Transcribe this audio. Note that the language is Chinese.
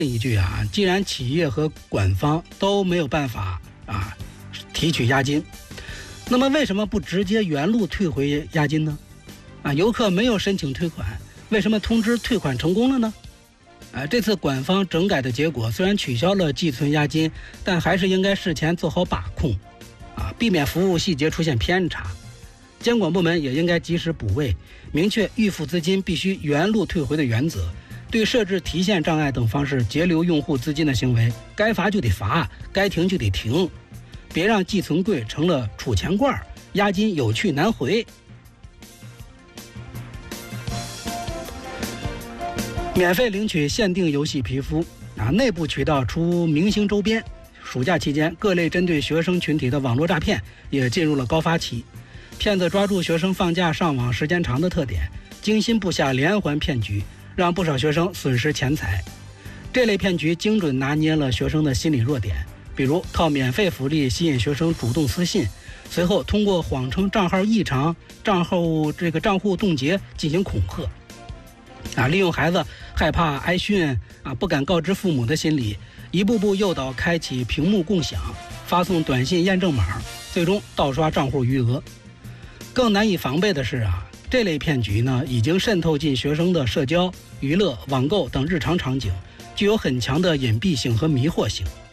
一句啊，既然企业和管方都没有办法提取押金，那么为什么不直接原路退回押金呢？游客没有申请退款，为什么通知退款成功了呢？这次管方整改的结果虽然取消了寄存押金，但还是应该事前做好把控，避免服务细节出现偏差。监管部门也应该及时补位，明确预付资金必须原路退回的原则。对设置提现障碍等方式截留用户资金的行为，该罚就得罚，该停就得停，别让寄存柜成了储钱罐，押金有去难回。免费领取限定游戏皮肤内部渠道出明星周边。暑假期间，各类针对学生群体的网络诈骗也进入了高发期。骗子抓住学生放假上网时间长的特点，精心布下连环骗局，让不少学生损失钱财。这类骗局精准拿捏了学生的心理弱点，比如靠免费福利吸引学生主动私信，随后通过谎称账号异常、账户冻结进行恐吓，利用孩子害怕挨训不敢告知父母的心理，一步步诱导开启屏幕共享，发送短信验证码，最终盗刷账户余额。更难以防备的是这类骗局已经渗透进学生的社交、娱乐、网购等日常场景，具有很强的隐蔽性和迷惑性。